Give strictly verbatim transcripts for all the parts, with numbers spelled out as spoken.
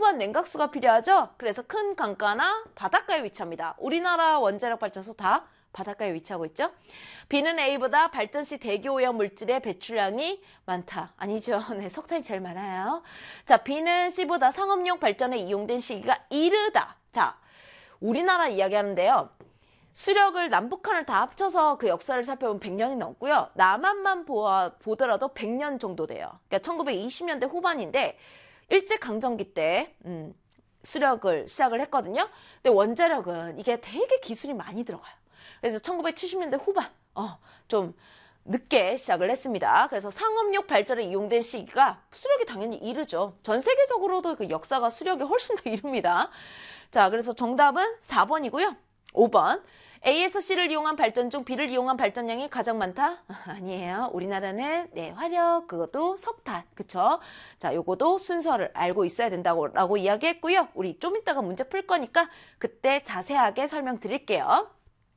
풍부한 냉각수가 필요하죠. 그래서 큰 강가나 바닷가에 위치합니다. 우리나라 원자력 발전소 다 바닷가에 위치하고 있죠. B는 A보다 발전 시 대기오염 물질의 배출량이 많다. 아니죠. 네, 석탄이 제일 많아요. 자, B는 C보다 상업용 발전에 이용된 시기가 이르다. 자, 우리나라 이야기하는데요. 수력을 남북한을 다 합쳐서 그 역사를 살펴보면 백 년이 넘고요. 남한만 보아, 보더라도 백 년 정도 돼요. 그러니까 천구백이십 년대 후반인데 일제강점기 때 음, 수력을 시작을 했거든요. 근데 원자력은 이게 되게 기술이 많이 들어가요. 그래서 천구백칠십 년대 후반 어, 좀 늦게 시작을 했습니다. 그래서 상업용 발전에 이용된 시기가 수력이 당연히 이르죠. 전 세계적으로도 그 역사가 수력이 훨씬 더 이릅니다. 자, 그래서 정답은 사 번이고요. 오 번. A에서 C를 이용한 발전 중 B를 이용한 발전량이 가장 많다? 아니에요. 우리나라는 네, 화력, 그것도 석탄, 그쵸? 자, 요거도 순서를 알고 있어야 된다고 라고 이야기했고요. 우리 좀 이따가 문제 풀 거니까 그때 자세하게 설명드릴게요.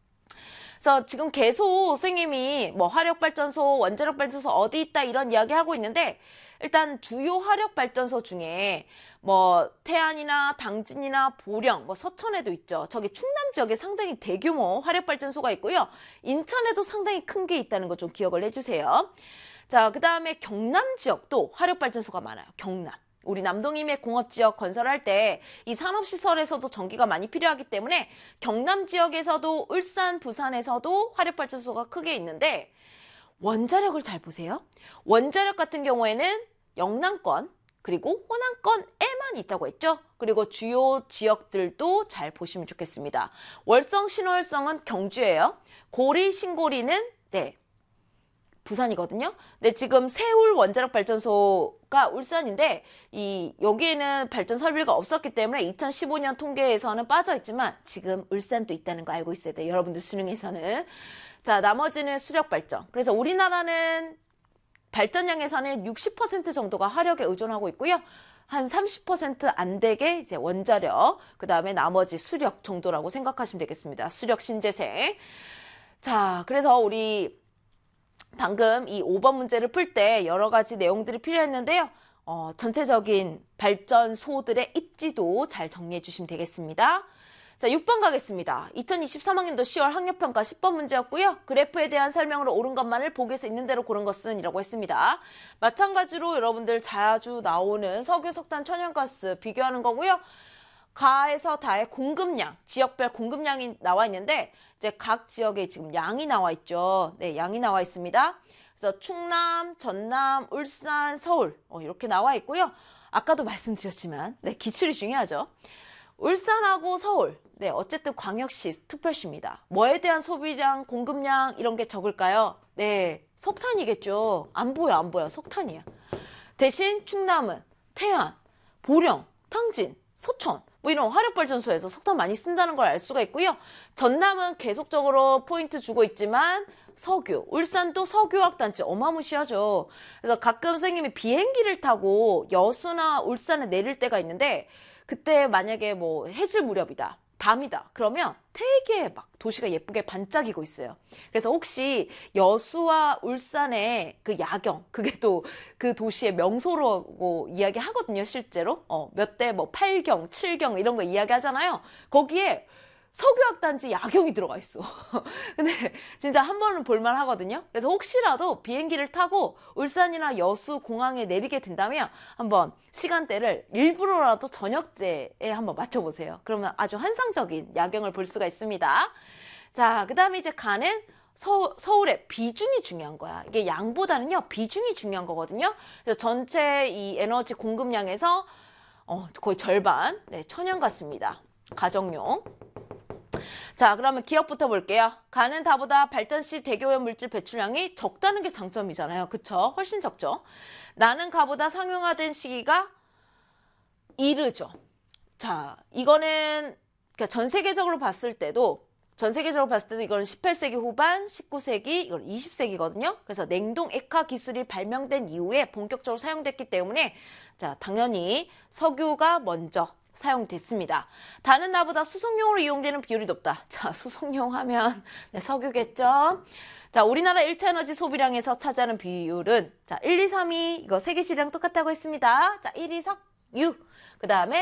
그래서 지금 계속 선생님이 뭐 화력발전소, 원자력발전소 어디 있다 이런 이야기 하고 있는데 일단 주요 화력발전소 중에 뭐 태안이나 당진이나 보령, 뭐 서천에도 있죠. 저기 충남 지역에 상당히 대규모 화력발전소가 있고요. 인천에도 상당히 큰 게 있다는 거 좀 기억을 해주세요. 자, 그 다음에 경남 지역도 화력발전소가 많아요. 경남. 우리 남동임의 공업지역 건설할 때 이 산업시설에서도 전기가 많이 필요하기 때문에 경남 지역에서도 울산, 부산에서도 화력발전소가 크게 있는데 원자력을 잘 보세요. 원자력 같은 경우에는 영남권 그리고 호남권에만 있다고 했죠. 그리고 주요 지역들도 잘 보시면 좋겠습니다. 월성, 신월성은 경주예요. 고리, 신고리는 네. 부산이거든요. 근데 지금 세울 원자력 발전소가 울산인데 이 여기에는 발전 설비가 없었기 때문에 이천십오 년 통계에서는 빠져 있지만 지금 울산도 있다는 거 알고 있어야 돼요. 여러분들 수능에서는. 자, 나머지는 수력 발전. 그래서 우리나라는 발전량에서는 육십 퍼센트 정도가 화력에 의존하고 있고요. 한 삼십 퍼센트 안 되게 이제 원자력, 그 다음에 나머지 수력 정도라고 생각하시면 되겠습니다. 수력 신재생. 자, 그래서 우리 방금 이 오 번 문제를 풀 때 여러 가지 내용들이 필요했는데요. 어, 전체적인 발전소들의 입지도 잘 정리해 주시면 되겠습니다. 자, 육 번 가겠습니다. 이천이십삼 학년도 시월 학력평가 십 번 문제였고요. 그래프에 대한 설명으로 옳은 것만을 보기에서 있는 대로 고른 것은 이라고 했습니다. 마찬가지로 여러분들 자주 나오는 석유, 석탄, 천연가스 비교하는 거고요. 가에서 다의 공급량, 지역별 공급량이 나와 있는데 이제 각 지역에 지금 양이 나와 있죠. 네, 양이 나와 있습니다. 그래서 충남, 전남, 울산, 서울 어, 이렇게 나와 있고요. 아까도 말씀드렸지만 네, 기출이 중요하죠. 울산하고 서울, 네, 어쨌든 광역시, 특별시입니다. 뭐에 대한 소비량, 공급량 이런 게 적을까요? 네, 석탄이겠죠. 안 보여, 안 보여. 석탄이야. 대신 충남은 태안, 보령, 당진, 서천 뭐 이런 화력발전소에서 석탄 많이 쓴다는 걸 알 수가 있고요. 전남은 계속적으로 포인트 주고 있지만 석유, 울산도 석유화학단지 어마무시하죠. 그래서 가끔 선생님이 비행기를 타고 여수나 울산에 내릴 때가 있는데 그때 만약에 뭐 해질 무렵이다. 밤이다. 그러면 되게 막 도시가 예쁘게 반짝이고 있어요. 그래서 혹시 여수와 울산의 그 야경, 그게 또 그 도시의 명소라고 이야기하거든요, 실제로. 어, 몇 대 뭐 팔 경, 칠 경 이런 거 이야기하잖아요. 거기에 석유학단지 야경이 들어가 있어. 근데 진짜 한 번은 볼만 하거든요. 그래서 혹시라도 비행기를 타고 울산이나 여수 공항에 내리게 된다면 한번 시간대를 일부러라도 저녁 때에 한번 맞춰보세요. 그러면 아주 환상적인 야경을 볼 수가 있습니다. 자, 그 다음에 이제 가는 서, 서울의 비중이 중요한 거야. 이게 양보다는요, 비중이 중요한 거거든요. 그래서 전체 이 에너지 공급량에서 어, 거의 절반, 네, 천연가스입니다. 가정용. 자, 그러면 기억부터 볼게요. 가는 다보다 발전 시 대기오염 물질 배출량이 적다는 게 장점이잖아요. 그쵸? 훨씬 적죠. 나는 가보다 상용화된 시기가 이르죠. 자, 이거는 그러니까 전 세계적으로 봤을 때도 전 세계적으로 봤을 때도 이거는 십팔 세기 후반, 십구 세기, 이건 이십 세기거든요. 그래서 냉동 액화 기술이 발명된 이후에 본격적으로 사용됐기 때문에 자, 당연히 석유가 먼저 사용됐습니다. 다른 나보다 수송용으로 이용되는 비율이 높다. 자, 수송용 하면 네, 석유겠죠. 자, 우리나라 일 차 에너지 소비량에서 차지하는 비율은 자, 일, 이, 삼, 이 이거 세계 시랑 똑같다고 했습니다. 자, 일 위 석유. 그 다음에